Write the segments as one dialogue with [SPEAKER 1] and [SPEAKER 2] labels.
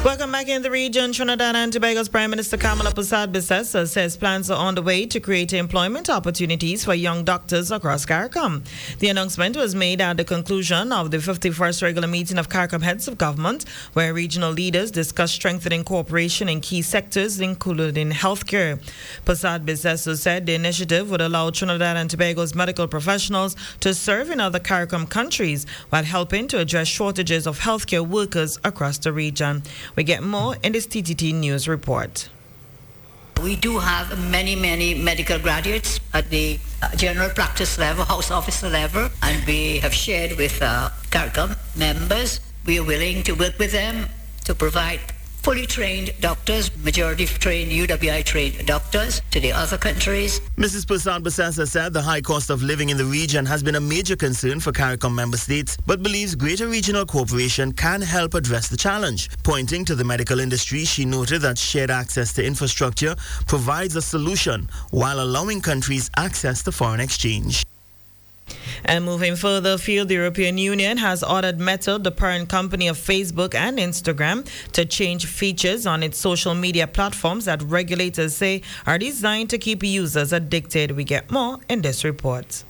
[SPEAKER 1] Welcome back in the region. Trinidad and Tobago's Prime Minister Kamala Persad-Bissessar says plans are on the way to create employment opportunities for young doctors across CARICOM. The announcement was made at the conclusion of the 51st regular meeting of CARICOM heads of government, where regional leaders discussed strengthening cooperation in key sectors, including healthcare. Persad-Bissessar said the initiative would allow Trinidad and Tobago's medical professionals to serve in other CARICOM countries while helping to address shortages of healthcare workers across the region. We get more in this TTT News report.
[SPEAKER 2] We do have many medical graduates at the general practice level, house officer level, and we have shared with CARICOM members. We are willing to work with them to provide fully trained doctors, majority trained, UWI trained doctors to the other countries.
[SPEAKER 3] Mrs. Persad-Bissessar said the high cost of living in the region has been a major concern for CARICOM member states, but believes greater regional cooperation can help address the challenge. Pointing to the medical industry, she noted that shared access to infrastructure provides a solution while allowing countries access to foreign exchange.
[SPEAKER 1] And moving further afield, the European Union has ordered Meta, the parent company of Facebook and Instagram, to change features on its social media platforms that regulators say are designed to keep users addicted. We get more in this report.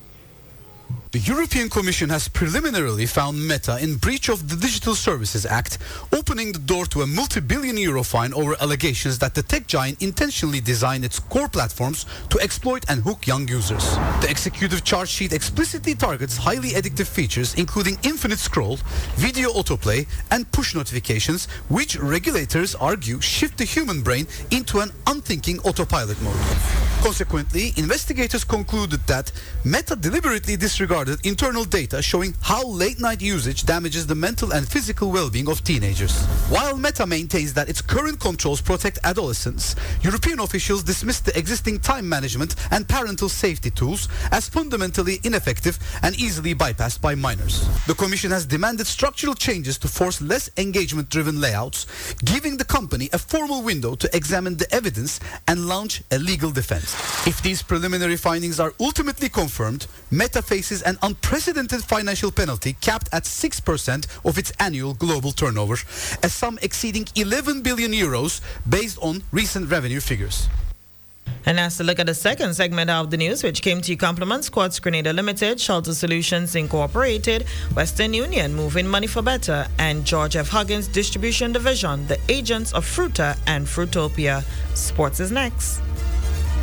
[SPEAKER 4] The European Commission has preliminarily found Meta in breach of the Digital Services Act, opening the door to a multi-billion euro fine over allegations that the tech giant intentionally designed its core platforms to exploit and hook young users. The executive charge sheet explicitly targets highly addictive features including infinite scroll, video autoplay, and push notifications, which regulators argue shift the human brain into an unthinking autopilot mode. Consequently, investigators concluded that Meta deliberately disregarded internal data showing how late-night usage damages the mental and physical well-being of teenagers. While Meta maintains that its current controls protect adolescents, European officials dismissed the existing time management and parental safety tools as fundamentally ineffective and easily bypassed by minors. The Commission has demanded structural changes to force less engagement-driven layouts, giving the company a formal window to examine the evidence and launch a legal defense. If these preliminary findings are ultimately confirmed, Meta faces an unprecedented financial penalty capped at 6% of its annual global turnover, a sum exceeding 11 billion euros based on recent revenue figures.
[SPEAKER 1] And that's a look at the second segment of the news, which came to you compliments Quartz Grenada Limited, Shelter Solutions Incorporated, Western Union, Moving Money for Better, and George F. Huggins Distribution Division, the agents of Fruta and Fruitopia. Sports is next.